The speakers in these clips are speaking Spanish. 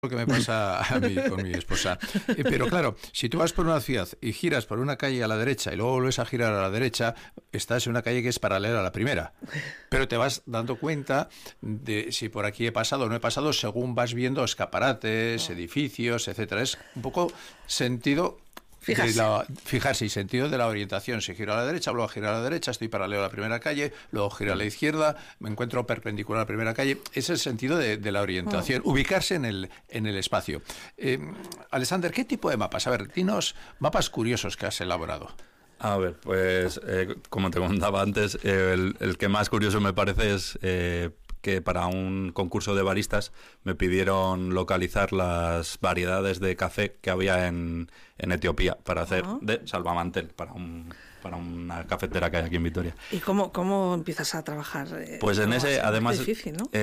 Lo que me pasa a mí con mi esposa. Pero claro, si tú vas por una ciudad y giras por una calle a la derecha y luego vuelves a girar a la derecha, estás en una calle que es paralela a la primera. Pero te vas dando cuenta de si por aquí he pasado o no he pasado según vas viendo escaparates, edificios, etcétera. Es un poco sentido... Fijarse y sentido de la orientación. Si giro a la derecha, luego giro a la derecha, estoy paralelo a la primera calle, luego giro a la izquierda, me encuentro perpendicular a la primera calle. Ese es el sentido de la orientación, ubicarse en el espacio. Alexander, ¿qué tipo de mapas? A ver, dinos mapas curiosos que has elaborado. A ver, pues como te contaba antes, el que más curioso me parece es que para un concurso de baristas me pidieron localizar las variedades de café que había en Etiopía para hacer de salvamantel para una cafetera que hay aquí en Vitoria. ¿Y cómo empiezas a trabajar? Pues en ese, además, es difícil, ¿no?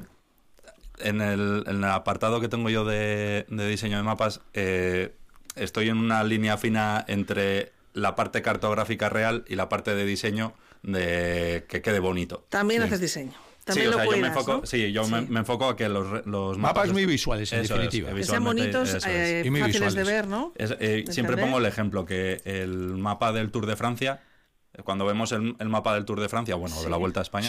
En el apartado que tengo yo de diseño de mapas, estoy en una línea fina entre la parte cartográfica real y la parte de diseño de que quede bonito. También haces diseño. También sí, lo cuidas, yo me enfoco, ¿no? Sí, yo me enfoco a que los mapas muy visuales, en definitiva. Que sean bonitos, fáciles de ver, ¿no? Siempre pongo el ejemplo que el mapa del Tour de Francia, cuando vemos el mapa del Tour de Francia, de la Vuelta a España,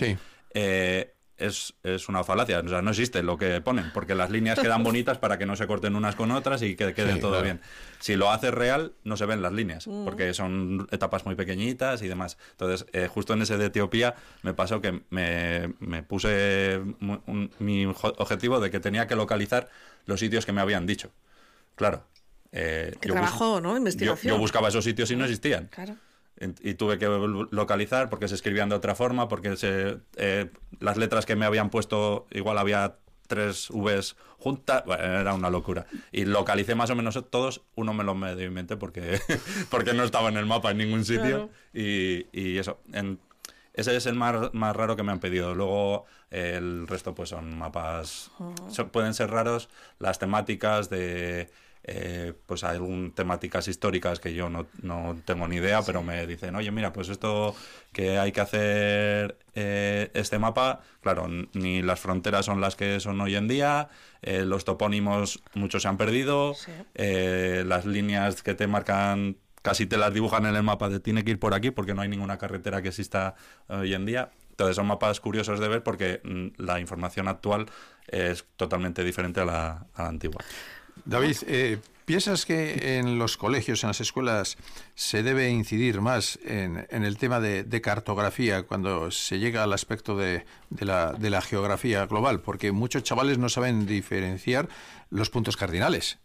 es una falacia, o sea, no existe lo que ponen, porque las líneas quedan bonitas para que no se corten unas con otras y que quede todo bien. Si lo haces real, no se ven las líneas, porque son etapas muy pequeñitas y demás. Entonces, justo en ese de Etiopía me pasó que me puse mi objetivo de que tenía que localizar los sitios que me habían dicho. Claro. Trabajo, ¿no? Investigación. Yo buscaba esos sitios y no existían. Claro. Y tuve que localizar porque se escribían de otra forma, porque las letras que me habían puesto, igual había 3 Vs juntas, era una locura. Y localicé más o menos todos, uno me lo medio inventé porque no estaba en el mapa en ningún sitio. Claro. Y eso, ese es el más raro que me han pedido. Luego el resto pues son mapas, pueden ser raros las temáticas de... pues hay temáticas históricas que yo no tengo ni idea, pero me dicen, oye, mira, pues esto que hay que hacer este mapa, claro, ni las fronteras son las que son hoy en día, los topónimos muchos se han perdido, las líneas que te marcan casi te las dibujan en el mapa de tiene que ir por aquí porque no hay ninguna carretera que exista hoy en día. Entonces son mapas curiosos de ver porque la información actual es totalmente diferente a la antigua. David, ¿piensas que en los colegios, en las escuelas, se debe incidir más en el tema de cartografía cuando se llega al aspecto de la geografía global? Porque muchos chavales no saben diferenciar los puntos cardinales.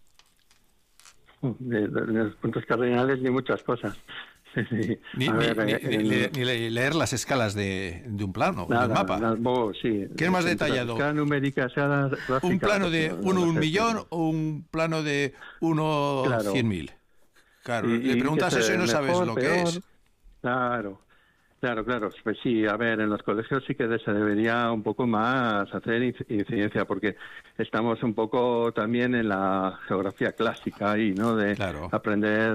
De los puntos cardinales ni muchas cosas. Ni leer las escalas de un plano, de un mapa. Sí. ¿Qué es más detallado? Numérica, ¿Un plano de 1 a 1 millón o un plano de 1 a 100.000? Claro, le preguntas eso y no sabes lo que es. Claro. Pues sí, a ver, en los colegios sí que se debería un poco más hacer incidencia, porque estamos un poco también en la geografía clásica ahí, ¿no? De aprender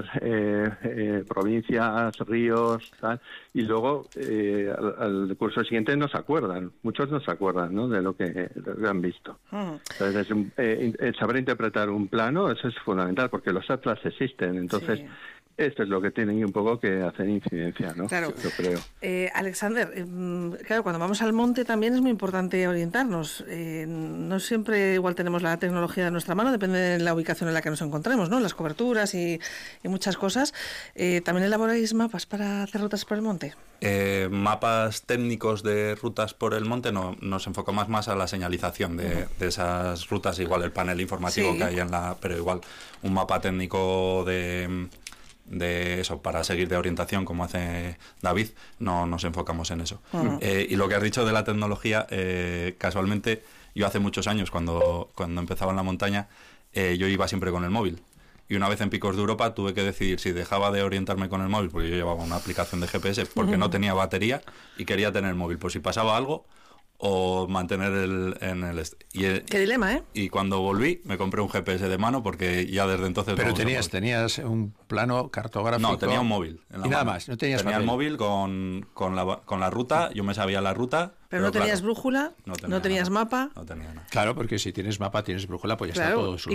provincias, ríos, tal, y luego al curso siguiente muchos no se acuerdan, ¿no? De lo que han visto. Entonces, el saber interpretar un plano, eso es fundamental, porque los atlas existen, entonces... Sí. Esto es lo que tienen un poco que hacer incidencia, ¿no? Claro. Yo creo. Alexander, claro, cuando vamos al monte también es muy importante orientarnos. No siempre igual tenemos la tecnología de nuestra mano, depende de la ubicación en la que nos encontremos, ¿no? Las coberturas y muchas cosas. ¿También elaboráis mapas para hacer rutas por el monte? Mapas técnicos de rutas por el monte no, nos enfocamos más a la señalización de esas rutas, igual el panel informativo que hay pero igual un mapa técnico de eso, para seguir de orientación como hace David, no nos enfocamos en eso. Y lo que has dicho de la tecnología, casualmente yo hace muchos años cuando empezaba en la montaña, yo iba siempre con el móvil, y una vez en Picos de Europa tuve que decidir si dejaba de orientarme con el móvil, porque yo llevaba una aplicación de GPS porque no tenía batería y quería tener el móvil por si pasaba algo, o mantener Qué dilema, ¿eh? Y cuando volví me compré un GPS de mano porque ya desde entonces... Pero tenías un plano cartográfico. No, tenía un móvil. Y nada más, no tenías Tenía papel. el móvil con la ruta, yo me sabía la ruta. Pero no tenías brújula, no tenías nada, mapa. No tenía nada. Claro, porque si tienes mapa, tienes brújula, pues ya está todo solucionado.